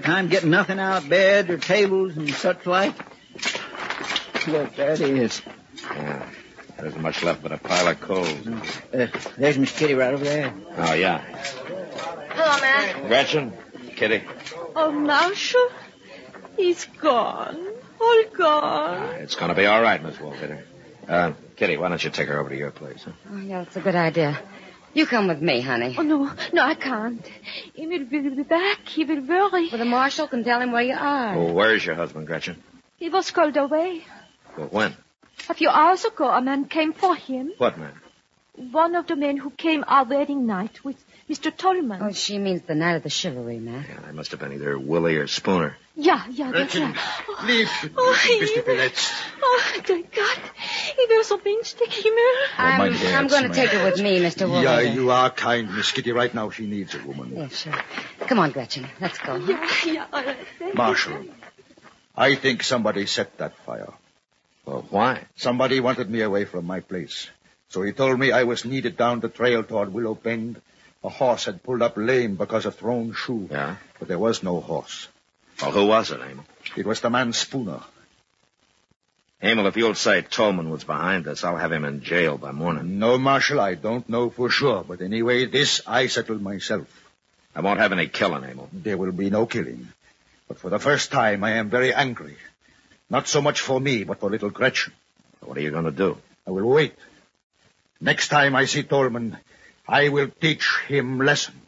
Time getting nothing out, bed or tables and such like. Look, there it is. Yeah. There isn't much left but a pile of coals. There's Miss Kitty right over there. Oh, yeah. Hello, man. Gretchen? Kitty? Oh, Marshall? He's gone. All gone. It's going to be all right, Miss Wolfetter. Kitty, why don't you take her over to your place, huh? Oh, yeah, that's a good idea. You come with me, honey. Oh, no, I can't. Emil will be back. He will worry. Well, the marshal can tell him where you are. Well, where's your husband, Gretchen? He was called away. Well, when? A few hours ago, a man came for him. What man? One of the men who came our wedding night with Mr. Tolman. Oh, she means the night of the chivalry, man. Yeah, they must have been either Willie or Spooner. Yeah, that's right. Leave, Mr. Pelletz. Oh, thank God. Ich will so pinch Himmel. I'm going to take her with me, Mr. Wolfetter. Yeah, you are kind, Miss Kitty. Right now, she needs a woman. Yeah, sure. Come on, Gretchen. Let's go. Yeah, all right. Marshal, I think somebody set that fire. Well, why? Somebody wanted me away from my place. So he told me I was needed down the trail toward Willow Bend. A horse had pulled up lame because of thrown shoe. Yeah? But there was no horse. Well, who was it, Emil? It was the man Spooner. Emil, if you'll say Tolman was behind this, I'll have him in jail by morning. No, Marshal, I don't know for sure. But anyway, this I settled myself. I won't have any killing, Emil. There will be no killing. But for the first time, I am very angry. Not so much for me, but for little Gretchen. What are you going to do? I will wait. Next time I see Tolman, I will teach him lesson.